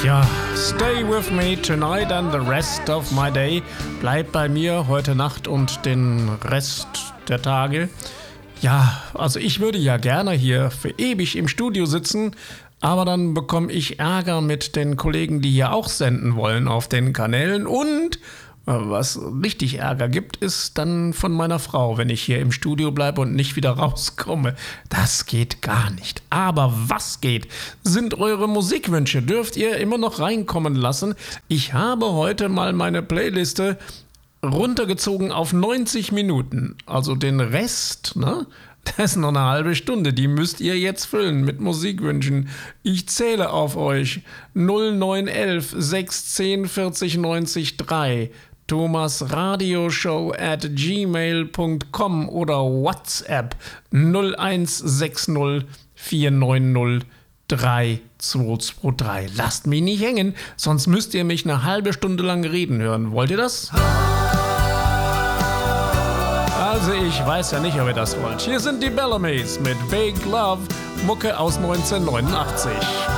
Ja, stay with me tonight and the rest of my day. Bleib bei mir heute Nacht und den Rest der Tage. Ja, also ich würde ja gerne hier für ewig im Studio sitzen, aber dann bekomme ich Ärger mit den Kollegen, die hier auch senden wollen auf den Kanälen. Und was richtig Ärger gibt, ist dann von meiner Frau, wenn ich hier im Studio bleibe und nicht wieder rauskomme. Das geht gar nicht. Aber was geht, sind eure Musikwünsche. Dürft ihr immer noch reinkommen lassen. Ich habe heute mal meine Playliste runtergezogen auf 90 Minuten. Also den Rest, ne? Das ist noch eine halbe Stunde, die müsst ihr jetzt füllen mit Musikwünschen. Ich zähle auf euch. 0911 610 40 90 3, thomasradioshow@gmail.com oder WhatsApp 0160 490 3223. Lasst mich nicht hängen, sonst müsst ihr mich eine halbe Stunde lang reden hören. Wollt ihr das? Also ich weiß ja nicht, ob ihr das wollt. Hier sind die Bellamys mit Big Love, Mucke aus 1989.